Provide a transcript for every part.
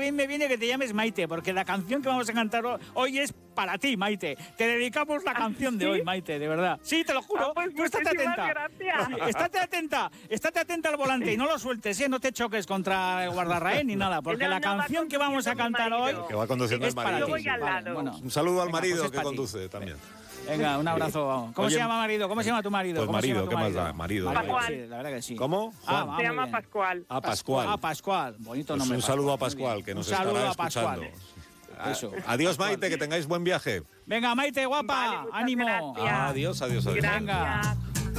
bien me viene que te llames Maite, porque la canción que vamos a cantar hoy es para ti, Maite. Te dedicamos la canción de hoy, Maite, de verdad. Sí, te lo juro. Pues tú estate atenta. Gracias. Sí, estate atenta al volante y no lo sueltes, no te choques contra el guardarraén ni nada, porque la canción que vamos a cantar hoy que va conduciendo el marido. Yo voy al lado. Bueno, un saludo al marido pues que conduce también. Venga, un abrazo. ¿Cómo se llama marido? ¿Cómo se llama tu marido? Pues marido, ¿qué más da? Marido. Pascual. Sí, la verdad que sí. ¿Cómo? Juan. Se llama Pascual. A Pascual. Pascual. Bonito Pues nombre. un saludo a Muy Pascual, bien. que nos un saludo estará a Pascual. escuchando. Eso. Adiós, Maite, que tengáis buen viaje. Venga, Maite, guapa. Vale, muchas ánimo. gracias. Adiós. Venga.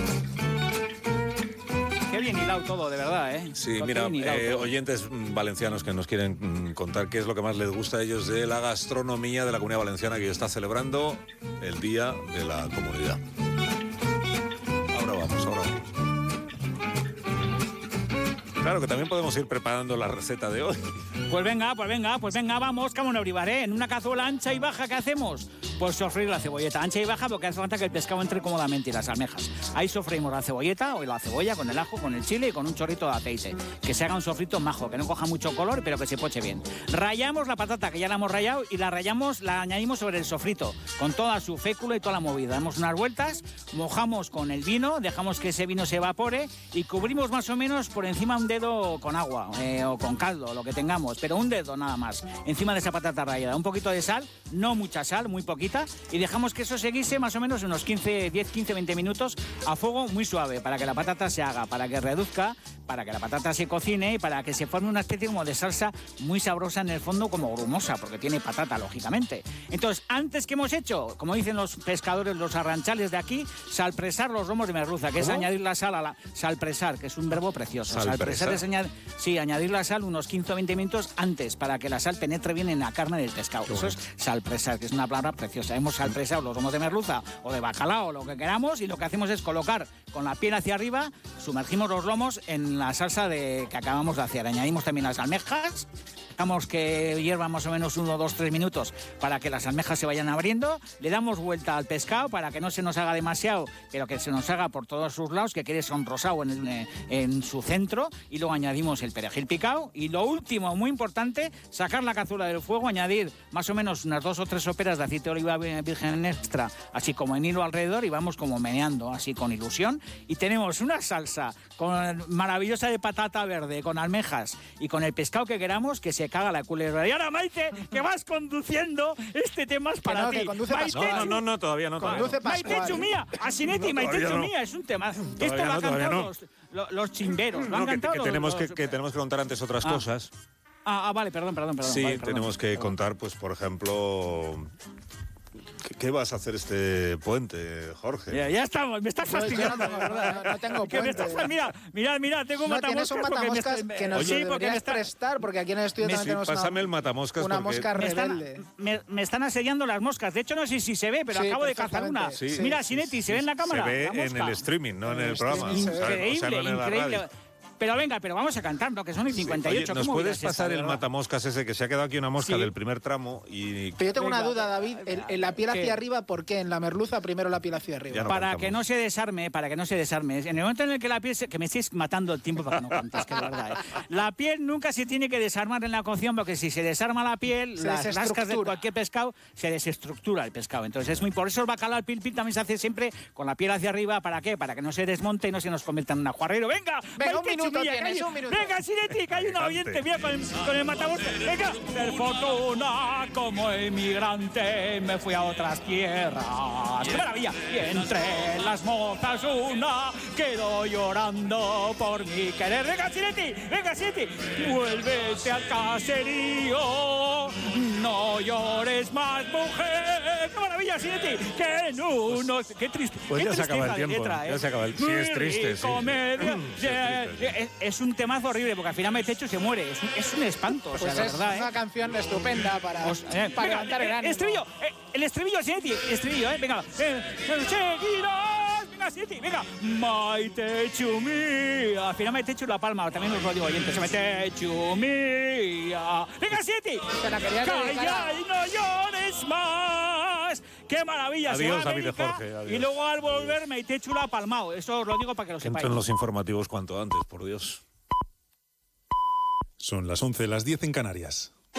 Qué bien hilado todo, de verdad, ¿eh? Sí, Qué mira, bien hilado todo. oyentes valencianos que nos quieren contar qué es lo que más les gusta a ellos de la gastronomía de la Comunidad Valenciana, que está celebrando el Día de la Comunidad. Ahora vamos. Claro que también podemos ir preparando la receta de hoy. Pues venga, vamos, como no brivaré. En una cazuela ancha y baja, ¿qué hacemos? Pues sofreír la cebolleta ancha y baja, porque hace falta que el pescado entre cómodamente y las almejas. Ahí sofreímos la cebolleta o la cebolla con el ajo, con el chile y con un chorrito de aceite. Que se haga un sofrito majo, que no coja mucho color, pero que se poche bien. Rallamos la patata, que ya la hemos rallado, y la añadimos sobre el sofrito, con toda su fécula y toda la movida. Damos unas vueltas, mojamos con el vino, dejamos que ese vino se evapore y cubrimos más o menos por encima un dedo con agua o con caldo, lo que tengamos, pero un dedo nada más, encima de esa patata rallada. Un poquito de sal, no mucha sal, muy poquita, y dejamos que eso se guise más o menos unos 10, 15, 20 minutos a fuego muy suave, para que la patata se haga, para que reduzca, para que la patata se cocine y para que se forme una especie como de salsa muy sabrosa en el fondo, como grumosa, porque tiene patata, lógicamente. Entonces, antes que hemos hecho, como dicen los pescadores, los arranchales de aquí, salpresar los lomos de merluza, que es añadir la sal a la... Salpresar, que es un verbo precioso. Salpresar es añadir la sal unos 15 o 20 minutos antes, para que la sal penetre bien en la carne del pescado. Eso es salpresar, que es una palabra preciosa. Hemos salpresado los lomos de merluza o de bacalao, lo que queramos, y lo que hacemos es colocar con la piel hacia arriba, sumergimos los lomos en la salsa que acabamos de hacer. Añadimos también las almejas, dejamos que hierva más o menos 1, 2, 3 minutos para que las almejas se vayan abriendo, le damos vuelta al pescado para que no se nos haga demasiado, pero que se nos haga por todos sus lados, que quede sonrosado en su centro, y luego añadimos el perejil picado, y lo último, muy importante, sacar la cazuela del fuego, añadir más o menos unas 2 o 3 soperas de aceite de oliva virgen extra, así como en hilo alrededor, y vamos como meneando así con ilusión, y tenemos una salsa maravillosa de patata verde, con almejas y con el pescado que queramos, que se caga la culebra. Y ahora, Maite, que vas conduciendo, este tema es para ti. Que conduce No, todavía no. Conduce Pascual. Maite Chumía, Asinetti, Maite Chumía, es un tema. Esto lo han cantado los chimberos, lo han cantado que tenemos que contar antes otras cosas. Vale, perdón. Sí, vale, tenemos que contar, pues, por ejemplo... ¿Qué vas a hacer este puente, Jorge? Ya estamos, me estás fastidiando. No tengo puente. Mira, tengo un matamoscas. Tienes un matamoscas que nos deberías prestar, porque aquí en el estudio también tenemos pásame el matamoscas una mosca rebelde. Me están asediando las moscas. De hecho, no sé si se ve, pero acabo de cazar una. Sí, mira, Sinetti, ¿se ve en la cámara? Se ve en el streaming, no en el programa. Increíble. Pero venga, vamos a cantar, ¿no? Que son 58. Oye, ¿nos puedes pasar el matamoscas ese? Que se ha quedado aquí una mosca del primer tramo y... Pero yo tengo una duda, David. En la piel hacia arriba, ¿por qué? En la merluza primero la piel hacia arriba. Para que no se desarme. En el momento en el que la piel... Que me estéis matando el tiempo para que no cantes, que es verdad. La piel nunca se tiene que desarmar en la cocción, porque si se desarma la piel, las lascas de cualquier pescado, se desestructura el pescado. Entonces es por eso el bacalao al pil también se hace siempre con la piel hacia arriba. ¿Para qué? Para que no se desmonte y no se nos convierta en un ajuarrero. ¡Venga! Un minuto tienes, un minuto. Venga, Sinetti, que hay un oyente, mira, con el matamoscas. Venga, de fortuna como emigrante me fui a otras tierras. ¡Qué maravilla! Y entre las mozas una quedó llorando por mi querer. Venga, Sinetti, vuélvete al caserío, no llores más, mujer. ¡Qué maravilla, Sinetti! Que en uno... ¡Qué triste! Pues ya se acaba el tiempo, letra, ya se acaba el... Sí, es triste, sí. Es un temazo horrible, porque al final Maitecho se muere. Es un espanto, pues la es verdad. Es una canción estupenda para levantar el ánimo. El estribillo, Sinetti, venga. Seguirás, venga, Sinetti, venga. Maitecho mía. Al final Maitecho la palma, también os lo digo, oyentes. Maitecho mía. Venga, Sinetti. Calla y no llores más. ¡Qué maravilla! Adiós, David de Jorge. Adiós. Y luego al volver Maitecho la ha palmado. Eso os lo digo para que lo sepáis. Entro en los informativos cuanto antes, por Dios. Son las 11, las 10 en Canarias.